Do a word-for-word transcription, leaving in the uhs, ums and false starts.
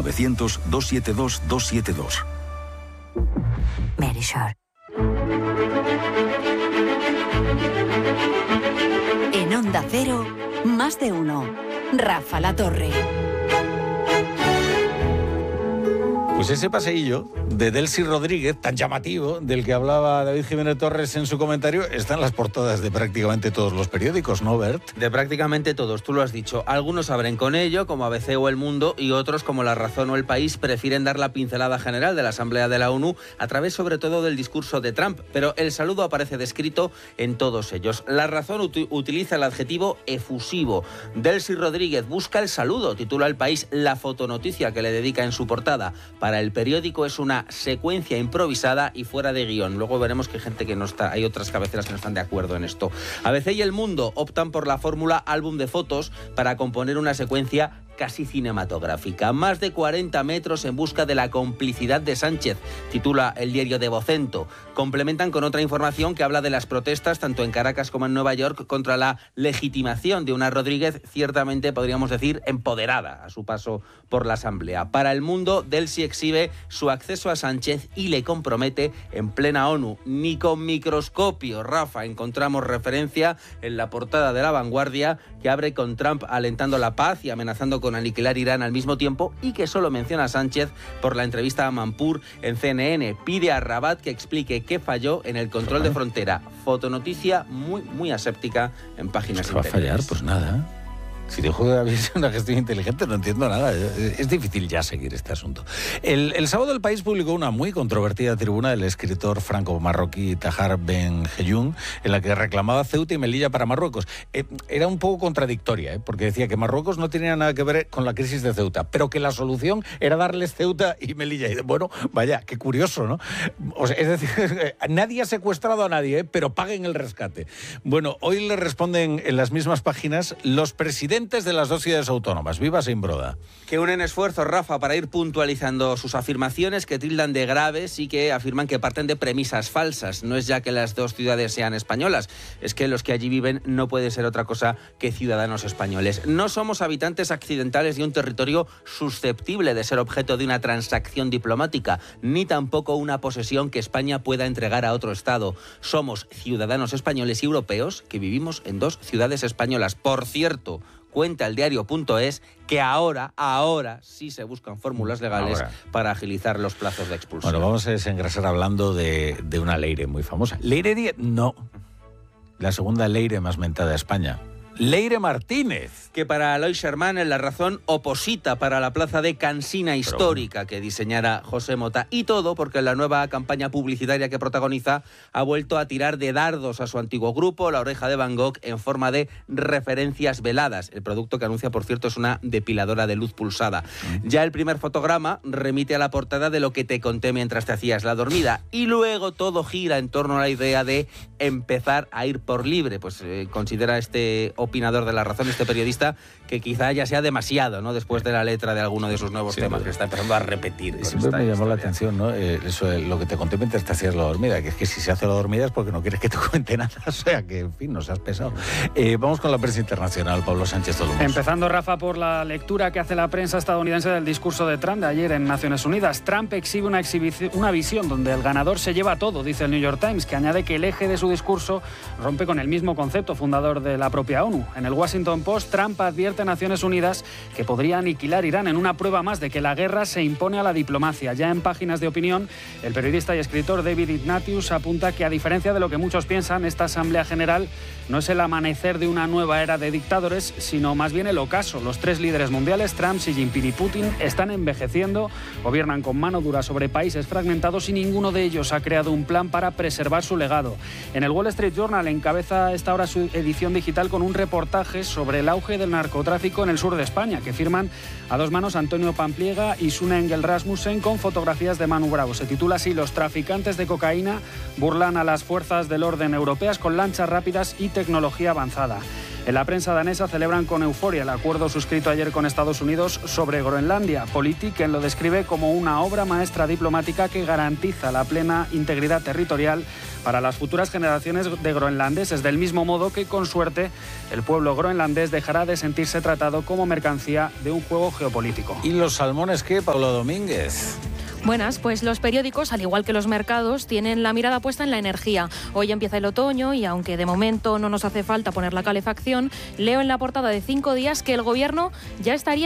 novecientos, doscientos setenta y dos, doscientos setenta y dos. Verisure. En Onda Cero, más de uno. Rafa La Torre. Pues ese paseillo de Delcy Rodríguez, tan llamativo, del que hablaba David Jiménez Torres en su comentario, está en las portadas de prácticamente todos los periódicos, ¿no, Bert? De prácticamente todos, tú lo has dicho. Algunos abren con ello, como A B C o El Mundo, y otros, como La Razón o El País, prefieren dar la pincelada general de la Asamblea de la ONU a través, sobre todo, del discurso de Trump. Pero el saludo aparece descrito en todos ellos. La Razón ut- utiliza el adjetivo efusivo. Delcy Rodríguez busca el saludo, titula El País la fotonoticia que le dedica en su portada. Para el periódico es una secuencia improvisada y fuera de guión. Luego veremos que hay gente que no está, hay otras cabeceras que no están de acuerdo en esto. A B C y El Mundo optan por la fórmula álbum de fotos para componer una secuencia casi cinematográfica. Más de cuarenta metros en busca de la complicidad de Sánchez, titula el diario de Vocento. Complementan con otra información que habla de las protestas, tanto en Caracas como en Nueva York, contra la legitimación de una Rodríguez, ciertamente podríamos decir, empoderada a su paso por la Asamblea. Para El Mundo, Delcy exhibe su acceso a Sánchez y le compromete en plena ONU. Ni con microscopio, Rafa, encontramos referencia en la portada de La Vanguardia, que abre con Trump alentando la paz y amenazando con aniquilar Irán al mismo tiempo, y que solo menciona a Sánchez por la entrevista a Manpur en C N N. Pide a Rabat que explique qué falló en el control de frontera. Fotonoticia muy, muy aséptica en páginas pues interiores. va a fallar, pues nada. Si dijo que había sido una gestión inteligente, no entiendo nada. Es difícil ya seguir este asunto. El, el sábado El País publicó una muy controvertida tribuna del escritor franco-marroquí Tahar Ben Jelloun, en la que reclamaba Ceuta y Melilla para Marruecos. Eh, era un poco contradictoria, ¿eh? Porque decía que Marruecos no tenía nada que ver con la crisis de Ceuta, pero que la solución era darles Ceuta y Melilla. Y bueno, vaya, qué curioso, ¿no? O sea, es decir, nadie ha secuestrado a nadie, ¿eh? Pero paguen el rescate. Bueno, hoy le responden en las mismas páginas los presidentes de las dos ciudades autónomas, Vivas e Imbroda. Que unen esfuerzos, Rafa, para ir puntualizando sus afirmaciones, que tildan de graves y que afirman que parten de premisas falsas. No es ya que las dos ciudades sean españolas, es que los que allí viven no pueden ser otra cosa que ciudadanos españoles. No somos habitantes accidentales de un territorio susceptible de ser objeto de una transacción diplomática, ni tampoco una posesión que España pueda entregar a otro Estado. Somos ciudadanos españoles y europeos que vivimos en dos ciudades españolas. Por cierto, cuenta el diario punto es que ahora, ahora sí se buscan fórmulas legales ahora para agilizar los plazos de expulsión. Bueno, vamos a desengrasar hablando de, de una Leire muy famosa. Leire Díez, no. La segunda Leire más mentada de España. Leire Martínez. Que para Alois Sherman en La Razón oposita para la plaza de Cansina histórica Pero... que diseñara José Mota. Y todo porque en la nueva campaña publicitaria que protagoniza ha vuelto a tirar de dardos a su antiguo grupo, La Oreja de Van Gogh, en forma de referencias veladas. El producto que anuncia, por cierto, es una depiladora de luz pulsada. Mm. Ya el primer fotograma remite a la portada de Lo que te conté mientras te hacías la dormida. Y luego todo gira en torno a la idea de empezar a ir por libre. Pues eh, considera este opinador de La Razón, este periodista, que quizá ya sea demasiado, ¿no? Después de la letra de alguno de sus nuevos sí, temas, que está empezando a repetir. Siempre me llamó historia. la atención, ¿no? Eh, eso de lo que te conté mientras te hacías la dormida, que es que si se hace la dormida es porque no quieres que te cuente nada, o sea que, en fin, no seas pesado. Eh, vamos con la prensa internacional, Pablo Sánchez Tolomos. Empezando, Rafa, por la lectura que hace la prensa estadounidense del discurso de Trump de ayer en Naciones Unidas. Trump exhibe una, exhibici- una visión donde el ganador se lleva todo, dice el New York Times, que añade que el eje de su discurso rompe con el mismo concepto fundador de la propia ONU. En el Washington Post, Trump advierte a Naciones Unidas que podría aniquilar Irán en una prueba más de que la guerra se impone a la diplomacia. Ya en páginas de opinión, el periodista y escritor David Ignatius apunta que, a diferencia de lo que muchos piensan, esta Asamblea General no es el amanecer de una nueva era de dictadores, sino más bien el ocaso. Los tres líderes mundiales, Trump, Xi Jinping y Putin, están envejeciendo, gobiernan con mano dura sobre países fragmentados y ninguno de ellos ha creado un plan para preservar su legado. En el Wall Street Journal encabeza esta hora su edición digital con un reportaje sobre el auge del narcotráfico en el sur de España, que firman a dos manos Antonio Pampliega y Sune Engel Rasmussen, con fotografías de Manu Bravo. Se titula así: Los traficantes de cocaína burlan a las fuerzas del orden europeas con lanchas rápidas y tecnología avanzada. En la prensa danesa celebran con euforia el acuerdo suscrito ayer con Estados Unidos sobre Groenlandia. Politiken lo describe como una obra maestra diplomática que garantiza la plena integridad territorial para las futuras generaciones de groenlandeses, del mismo modo que, con suerte, el pueblo groenlandés dejará de sentirse tratado como mercancía de un juego geopolítico. ¿Y los salmones qué, Pablo Domínguez? Buenas, pues los periódicos, al igual que los mercados, tienen la mirada puesta en la energía. Hoy empieza el otoño y aunque de momento no nos hace falta poner la calefacción, leo en la portada de Cinco Días que el Gobierno ya estaría